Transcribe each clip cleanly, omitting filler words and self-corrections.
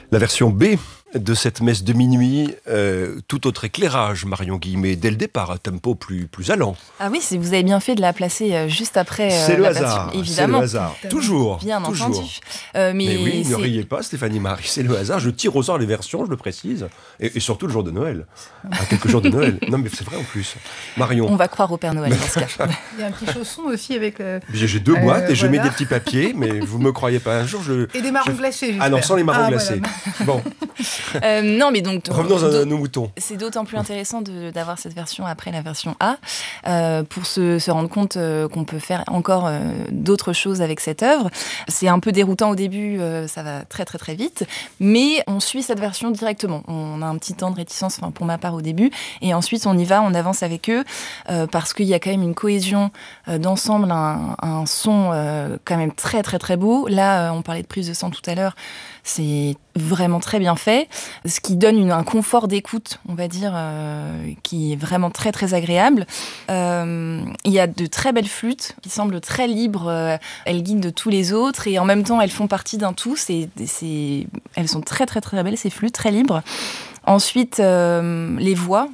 La version B de cette messe de minuit, tout autre éclairage, Marion Guillemé, dès le départ, un tempo plus allant. Ah oui, vous avez bien fait de la placer juste après c'est le la hasard, version, évidemment. C'est le hasard, toujours. Bien toujours. entendu. Mais oui, ne riez pas, Stéphanie Marie, c'est le hasard. Je tire au sort les versions, je le précise, et surtout le jour de Noël. À quelques jours de Noël. Non, mais c'est vrai en plus. Marion. On va croire au Père Noël dans ce cas. Il y a un petit chausson aussi avec. J'ai 2 boîtes et je mets des petits papiers, mais vous me croyez pas un jour. Et des marrons glacés. Ah non, sans les marrons glacés. Voilà. Bon. Non, mais donc. Revenons à nos moutons. C'est d'autant plus intéressant d'avoir cette version après la version A, pour se rendre compte qu'on peut faire encore d'autres choses avec cette œuvre. C'est un peu déroutant au début, ça va très très très vite, mais on suit cette version directement. On a un petit temps de réticence, pour ma part au début, et ensuite on y va, on avance avec eux, parce qu'il y a quand même une cohésion d'ensemble, un son quand même très très très beau. Là, on parlait de prise de sang tout à l'heure, c'est vraiment très bien fait, ce qui donne un confort d'écoute, on va dire, qui est vraiment très très agréable. Il y a de très belles flûtes qui semblent très libres, elles guident de tous les autres et en même temps elles font partie d'un tout. Elles sont très très très belles ces flûtes, très libres. Ensuite, les voix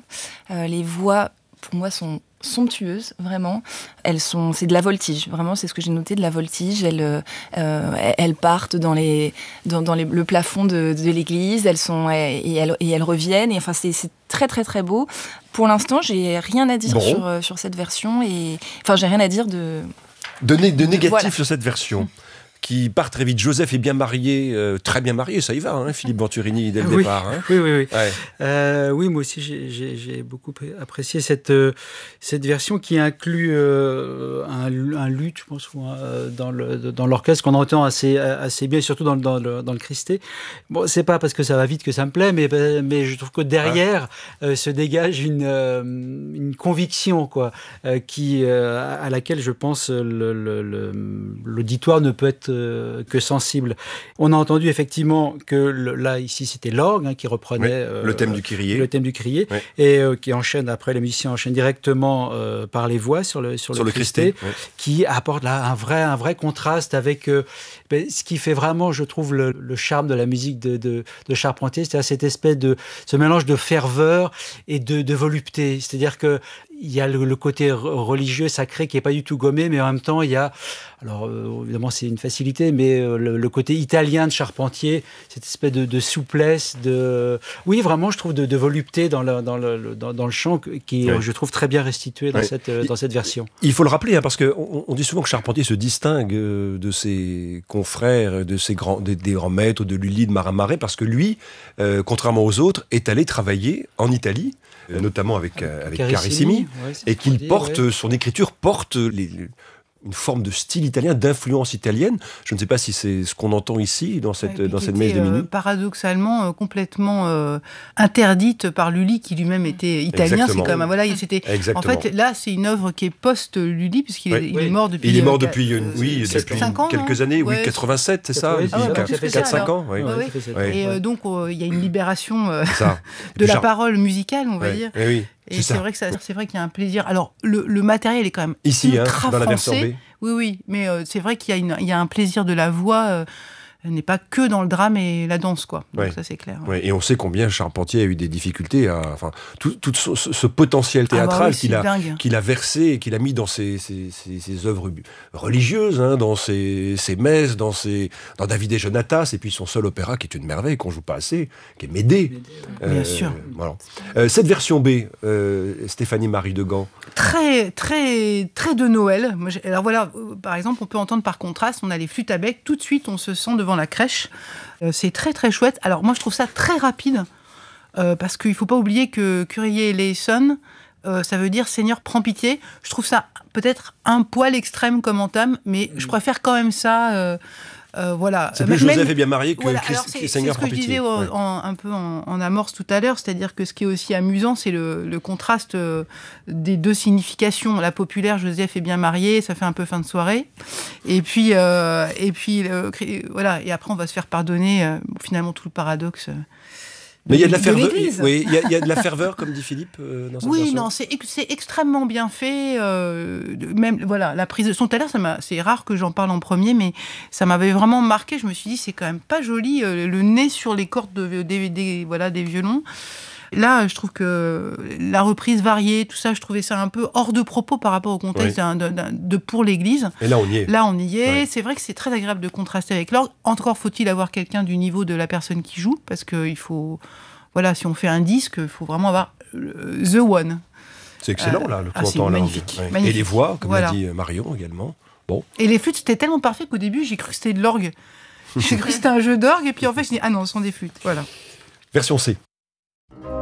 pour moi sont somptueuses, vraiment. C'est de la voltige, vraiment, c'est ce que j'ai noté, de la voltige. Elles partent dans le plafond de l'église, et elles reviennent, et enfin, c'est très très très beau. Pour l'instant, j'ai rien à dire sur cette version, j'ai rien à dire de négatif voilà. Sur cette version. Qui part très vite. Joseph est bien marié, très bien marié, ça y va, hein, Philippe Venturini, dès le départ. Hein. Oui. Ouais. Oui, moi aussi, j'ai beaucoup apprécié cette version qui inclut un luth, je pense, dans l'orchestre, qu'on entend assez bien, surtout dans le Christé. Bon, c'est pas parce que ça va vite que ça me plaît, mais je trouve que derrière se dégage une conviction, quoi, à laquelle, je pense, l'auditoire ne peut être que sensible. On a entendu effectivement que là, ici, c'était l'orgue qui reprenait le thème du Kyrie. Le thème du Kyrie, et qui enchaîne, après, les musiciens enchaînent directement par les voix sur le Christé, qui apporte là un vrai contraste avec ce qui fait vraiment, je trouve, le charme de la musique de Charpentier, c'est-à-dire cette espèce ce mélange de ferveur et de volupté. C'est-à-dire que il y a le côté religieux, sacré, qui n'est pas du tout gommé, mais en même temps, il y a, alors évidemment c'est une facilité, mais le côté italien de Charpentier, cette espèce de souplesse, oui, vraiment, je trouve, de volupté dans le chant, qui je trouve très bien restitué dans cette version. Il faut le rappeler, parce qu'on dit souvent que Charpentier se distingue de ses confrères, des grands maîtres, de Lully, de Marin-Marais, parce que lui, contrairement aux autres, est allé travailler en Italie, notamment avec Carissimi, et qu'il son écriture porte une forme de style italien, d'influence italienne. Je ne sais pas si c'est ce qu'on entend ici, dans cette messe de minuit. Paradoxalement, complètement interdite par Lully, qui lui-même était italien. Exactement. C'est quand même, en fait, là, c'est une œuvre qui est post-Lully, puisqu'il est mort depuis... Il est mort depuis quelques années, 87, c'est ça, 4-5 ans. Et donc, il y a une libération de la parole musicale, on va dire. Et c'est vrai qu'il y a un plaisir. Alors, le matériel est quand même ici, ultra dans la français. version B. Oui, mais c'est vrai qu'il y a un plaisir de la voix. n'est pas que dans le drame et la danse, quoi. Donc ça, c'est clair. Ouais. Et on sait combien Charpentier a eu des difficultés tout ce potentiel théâtral qu'il a versé et qu'il a mis dans ses œuvres religieuses, dans ses messes, dans David et Jonatas, et puis son seul opéra qui est une merveille, qu'on joue pas assez, qui est Médée. Bien sûr. Voilà. Cette version B, Stéphanie Marie de Gand. Très, très, très de Noël. Alors voilà, par exemple, on peut entendre par contraste, on a les flûtes à bec, tout de suite on se sent devant la crèche. C'est très très chouette. Alors moi je trouve ça très rapide, parce qu'il ne faut pas oublier que Kyrie eleison, ça veut dire Seigneur prends pitié. Je trouve ça peut-être un poil extrême comme entame, mais je préfère quand même ça. Voilà. C'est plus Joseph est bien marié que Seigneur prend pitié. C'est ce que je disais un peu en amorce tout à l'heure, c'est-à-dire que ce qui est aussi amusant, c'est le contraste des deux significations. La populaire, Joseph est bien marié, ça fait un peu fin de soirée. Et puis voilà. Et après, on va se faire pardonner finalement tout le paradoxe Mais il y a de la ferveur. l'église. Oui, il y a de la ferveur, comme dit Philippe, dans cette version. Non, c'est extrêmement bien fait. Même voilà, la prise de son. Tout à l'heure, c'est rare que j'en parle en premier, mais ça m'avait vraiment marqué. Je me suis dit, c'est quand même pas joli, le nez sur les cordes des violons. Là, je trouve que la reprise variée, tout ça, je trouvais ça un peu hors de propos par rapport au contexte de pour l'église. Et là, on y est. Là, on y est. Ouais. C'est vrai que c'est très agréable de contraster avec l'orgue. Encore faut-il avoir quelqu'un du niveau de la personne qui joue, parce qu'il faut... Voilà, si on fait un disque, il faut vraiment avoir the one. C'est excellent, là, le c'est content magnifique, ouais. magnifique. Et les voix, comme Voilà. l'a dit Marion également. Bon. Et les flûtes, c'était tellement parfait qu'au début, j'ai cru que c'était de l'orgue. J'ai cru que c'était un jeu d'orgue, et puis en fait, je dis, ah non, ce sont des flûtes. Voilà. Version C.